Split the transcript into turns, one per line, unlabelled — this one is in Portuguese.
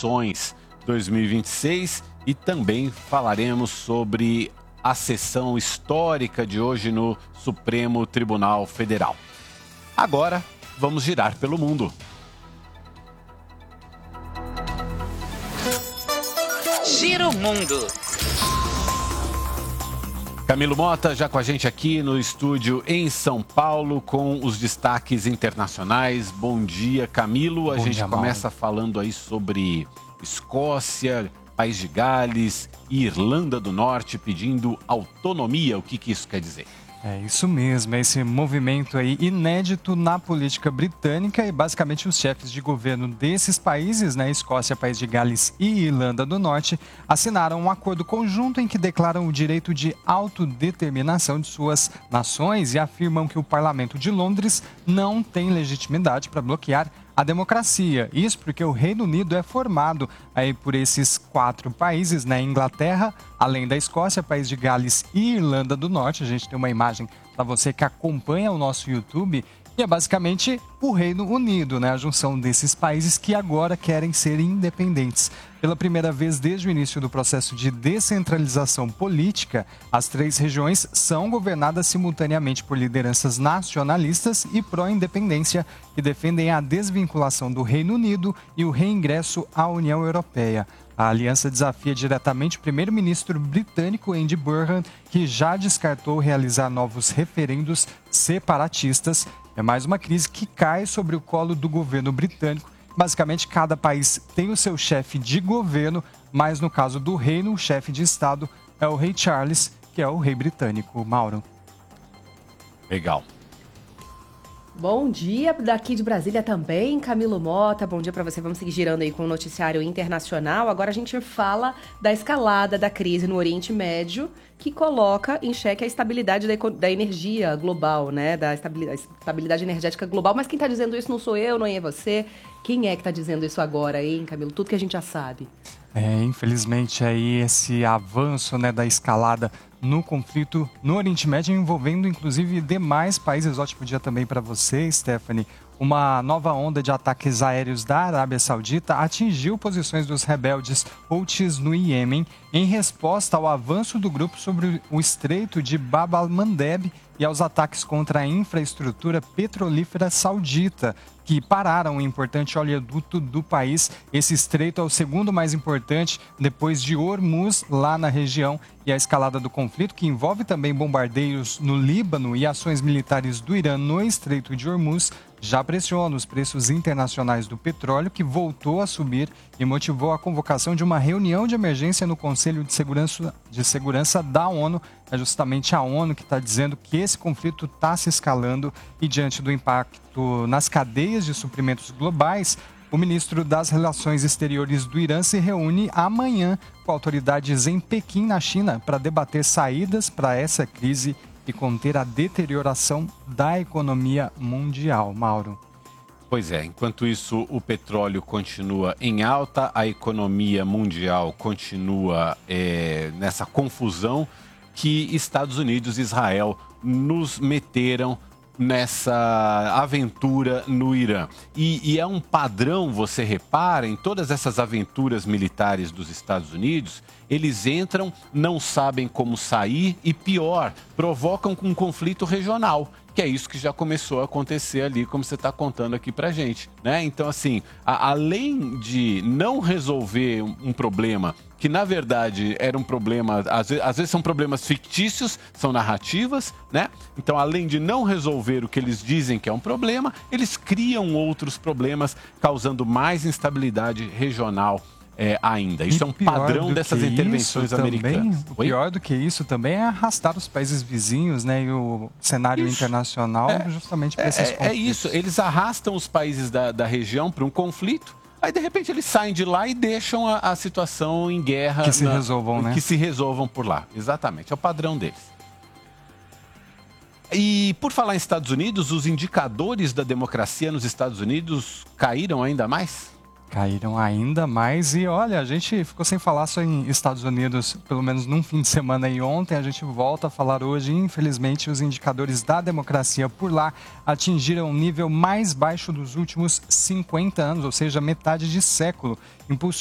eleições 2026 e também falaremos sobre a sessão histórica de hoje no Supremo Tribunal Federal. Agora, vamos girar pelo mundo.
Gira o mundo.
Camilo Mota já com a gente aqui no estúdio em São Paulo com os destaques internacionais. Bom dia, Camilo. A gente começa falando aí sobre Escócia, País de Gales e Irlanda do Norte pedindo autonomia. O que isso quer dizer?
É isso mesmo, é esse movimento aí inédito na política britânica e basicamente os chefes de governo desses países, né, Escócia, País de Gales e Irlanda do Norte, assinaram um acordo conjunto em que declaram o direito de autodeterminação de suas nações e afirmam que o Parlamento de Londres não tem legitimidade para bloquear a democracia. Isso porque o Reino Unido é formado aí por esses 4 países, né? Inglaterra, além da Escócia, País de Gales e Irlanda do Norte. A gente tem uma imagem para você que acompanha o nosso YouTube. E é basicamente o Reino Unido, né? A junção desses países que agora querem ser independentes. Pela primeira vez desde o início do processo de descentralização política, as 3 regiões são governadas simultaneamente por lideranças nacionalistas e pró-independência que defendem a desvinculação do Reino Unido e o reingresso à União Europeia. A aliança desafia diretamente o primeiro-ministro britânico Andy Burnham, que já descartou realizar novos referendos separatistas. É mais uma crise que cai sobre o colo do governo britânico. Basicamente, cada país tem o seu chefe de governo, mas no caso do reino, o chefe de Estado é o rei Charles, que é o rei britânico. Mauro.
Legal.
Bom dia daqui de Brasília também, Camilo Mota. Bom dia para você. Vamos seguir girando aí com o noticiário internacional. Agora a gente fala da escalada da crise no Oriente Médio, que coloca em xeque a estabilidade da energia global, né? Da estabilidade energética global. Mas quem está dizendo isso não sou eu, não é você. Quem é que está dizendo isso agora, hein, Camilo? Tudo que a gente já sabe.
Infelizmente, aí esse avanço, né, da escalada no conflito no Oriente Médio, envolvendo inclusive demais países. Ótimo dia também para você, Stephanie. Uma nova onda de ataques aéreos da Arábia Saudita atingiu posições dos rebeldes Houthis no Iêmen em resposta ao avanço do grupo sobre o estreito de Bab al-Mandeb e aos ataques contra a infraestrutura petrolífera saudita, que pararam um importante oleoduto do país. Esse estreito é o segundo mais importante depois de Hormuz, lá na região. E a escalada do conflito, que envolve também bombardeios no Líbano e ações militares do Irã no Estreito de Hormuz, já pressiona os preços internacionais do petróleo, que voltou a subir e motivou a convocação de uma reunião de emergência no Conselho de Segurança da ONU. É justamente a ONU que está dizendo que esse conflito está se escalando e, diante do impacto nas cadeias de suprimentos globais, o ministro das Relações Exteriores do Irã se reúne amanhã com autoridades em Pequim, na China, para debater saídas para essa crise e conter a deterioração da economia mundial. Mauro.
Pois é, enquanto isso o petróleo continua em alta, a economia mundial continua nessa confusão que Estados Unidos e Israel nos meteram nessa aventura no Irã. E é um padrão, você repara, em todas essas aventuras militares dos Estados Unidos, eles entram, não sabem como sair e, pior, provocam um conflito regional, que é isso que já começou a acontecer ali, como você está contando aqui pra gente, né? Então, assim, além de não resolver um problema que, na verdade, era um problema, às vezes são problemas fictícios, são narrativas, né? Então, além de não resolver o que eles dizem que é um problema, eles criam outros problemas, causando mais instabilidade regional ainda. Isso é um padrão dessas intervenções americanas.
O pior do que isso também é arrastar os países vizinhos, né, e o cenário internacional justamente para esses conflitos.
É isso, eles arrastam os países da região para um conflito, aí de repente eles saem de lá e deixam a situação em guerra.
Que se resolvam, né?
Que se resolvam por lá, exatamente, é o padrão deles. E por falar em Estados Unidos, os indicadores da democracia nos Estados Unidos caíram ainda mais?
Caíram ainda mais e olha, a gente ficou sem falar só em Estados Unidos, pelo menos num fim de semana e ontem, a gente volta a falar hoje. Infelizmente, os indicadores da democracia por lá atingiram o nível mais baixo dos últimos 50 anos, ou seja, metade de século,